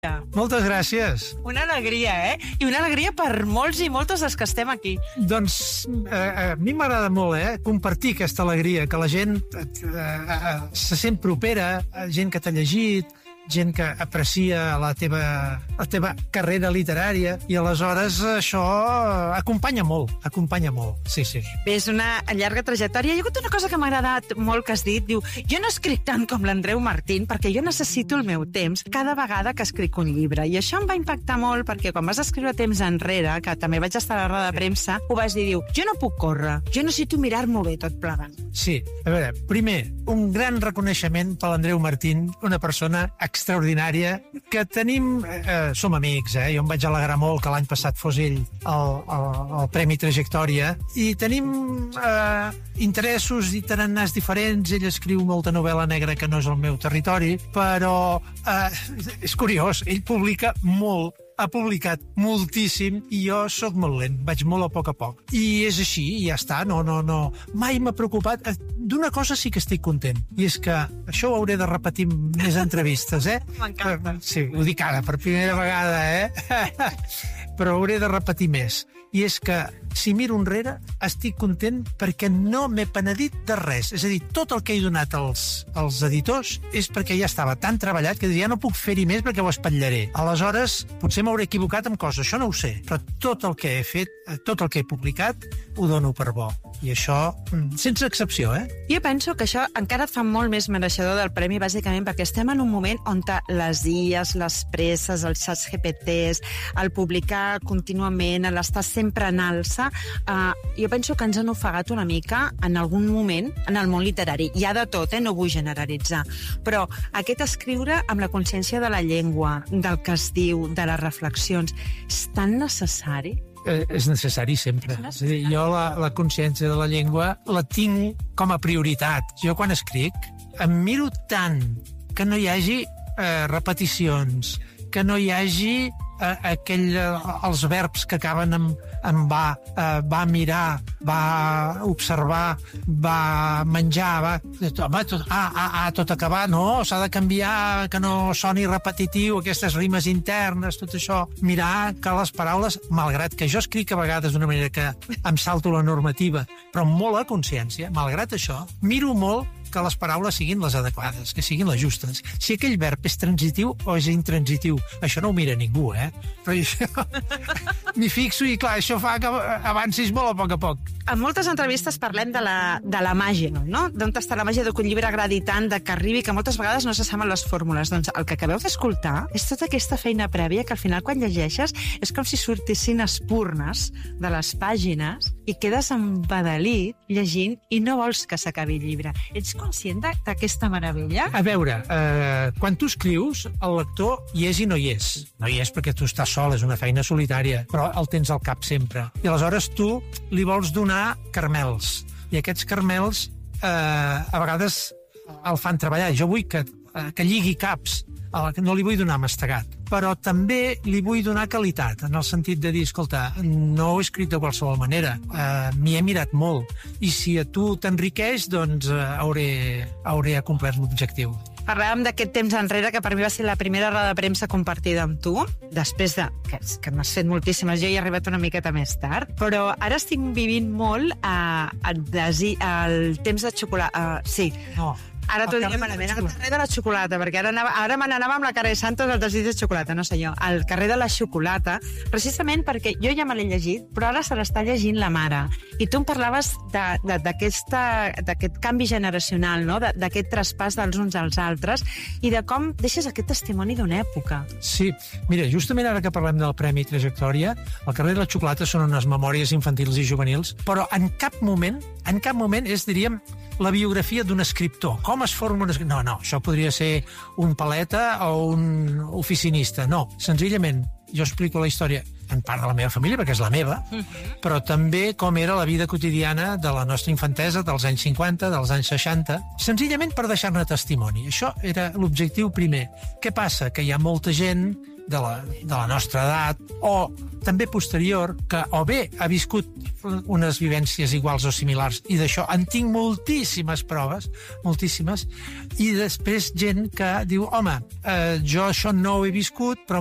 Moltes gràcies. Una alegria, I una alegria per molts i moltes dels que estem aquí. Doncs a mi m'agrada molt, compartir aquesta alegria, que la gent se sent propera, gent que t'ha llegit, gent que aprecia la teva carrera literària, i aleshores això acompanya molt, sí. Bé, és una llarga trajectòria. Hi ha hagut una cosa que m'ha agradat molt que has dit, diu, jo no escric tant com l'Andreu Martín perquè jo necessito el meu temps cada vegada que escric un llibre, i això em va impactar molt perquè quan vas escriure temps enrere, que també vaig estar a la roda de premsa, ho vas dir, diu, jo no puc córrer, jo necessito mirar-m'ho bé tot plegant. Sí, a veure, primer, un gran reconeixement per l'Andreu Martín, una persona extraordinària, que tenim... som amics, jo em vaig alegrar molt que l'any passat fos ell el Premi Trajectòria, i tenim interessos i tarannàs diferents. Ell escriu molta novel·la negra que no és el meu territori, però és curiós, ell publica molt, ha publicat moltíssim, i jo sóc molt lent, vaig molt a poc. I és així, i ja està, no. Mai m'ha preocupat. D'una cosa sí que estic content, i és que això ho hauré de repetir més entrevistes, M'encanta. Sí, ho dic ara, per primera vegada, però hauré de repetir més. I és que, si miro enrere, estic content perquè no m'he penedit de res. És a dir, tot el que he donat als editors és perquè ja estava tan treballat que ja no puc fer-hi més perquè ho espatllaré. Aleshores, potser m'hauré equivocat amb coses, això no ho sé, però tot el que he fet, tot el que he publicat, ho dono per bo. I això, sense excepció, Jo penso que això encara et fa molt més mereixedor del premi, bàsicament perquè estem en un moment on les IAs, les presses, els xats GPTs, el publicar contínuament, l'estar sempre en alça, jo penso que ens han ofegat una mica en algun moment en el món literari. Hi ha de tot, no vull generalitzar, però aquest escriure amb la consciència de la llengua, del que es diu, de les reflexions, és tan necessari. És necessari sempre. És a dir, jo la consciència de la llengua la tinc com a prioritat. Jo quan escric em miro tant que no hi hagi repeticions, que no hi hagi els verbs que acaben amb va mirar, va observar, va menjar, tot acabar, no, s'ha de canviar, que no soni repetitiu, aquestes rimes internes, tot això. Mirar que les paraules, malgrat que jo escric a vegades d'una manera que em salto la normativa, però amb molt a consciència, malgrat això, miro molt que les paraules siguin les adequades, que siguin les justes. Si aquell verb és transitiu o és intransitiu, això no ho mira ningú, Però això m'hi fixo i, clar, això fa que avancis molt a poc. En moltes entrevistes parlem de la màgia, no? D'on està la màgia que un llibre agradi tant, de que arribi, que moltes vegades no se saben les fórmules. Doncs el que acabeu d'escoltar és tota aquesta feina prèvia que al final quan llegeixes és com si sortissin espurnes de les pàgines i quedes embadalit llegint i no vols que s'acabi el llibre. Ets conscient d'aquesta meravella? A veure, quan tu escrius, el lector hi és i no hi és. No hi és perquè tu estàs sol, és una feina solitària, però el tens al cap sempre. I aleshores tu li vols donar caramels. I aquests caramels a vegades el fan treballar. Jo vull que lligui caps, no li vull donar mastegat, però també li vull donar qualitat, en el sentit de dir, escolta, no ho he escrit de qualsevol manera, m'hi he mirat molt, i si a tu t'enriqueix, doncs hauré complert l'objectiu. Parlàvem d'aquest temps enrere, que per mi va ser la primera roda de premsa compartida amb tu, després que n'has fet moltíssimes, jo hi he arribat una miqueta més tard, però ara estic vivint molt el temps de xocolata. Sí. No. Ara t'ho diré malament, el carrer de la xocolata, perquè ara me n'anava amb la cara de Santos al desig de xocolata, no sé jo, el carrer de la xocolata, precisament perquè jo ja me l'he llegit, però ara se l'està llegint la mare. I tu em parlaves d'aquest canvi generacional, no? D'aquest traspàs dels uns als altres, i de com deixes aquest testimoni d'una època. Sí, mira, justament ara que parlem del Premi Trajectòria, el carrer de la xocolata són unes memòries infantils i juvenils, però en cap moment és, diríem, la biografia d'un escriptor. Com es forma un escriptor? No, això podria ser un paleta o un oficinista. No, senzillament, jo explico la història en part de la meva família, perquè és la meva, però també com era la vida quotidiana de la nostra infantesa, dels anys 50, dels anys 60, senzillament per deixar-ne testimoni. Això era l'objectiu primer. Què passa? Que hi ha molta gent de la nostra edat, o també posterior, que o bé ha viscut unes vivències iguals o similars, i d'això en tinc moltíssimes proves, moltíssimes, i després gent que diu, home, jo això no ho he viscut, però